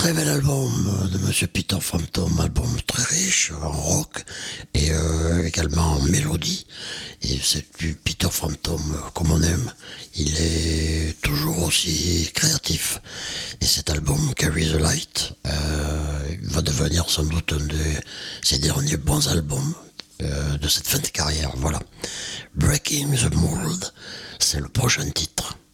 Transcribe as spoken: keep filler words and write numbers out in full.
Très bel album de Monsieur Peter Frampton, album très riche en rock et euh, également en mélodie. Et c'est du Peter Frampton comme on aime. Il est toujours aussi créatif. Et cet album, Carry the Light, euh, va devenir sans doute un de ses derniers bons albums euh, de cette fin de carrière. Voilà. Breaking the Mold, c'est le prochain titre.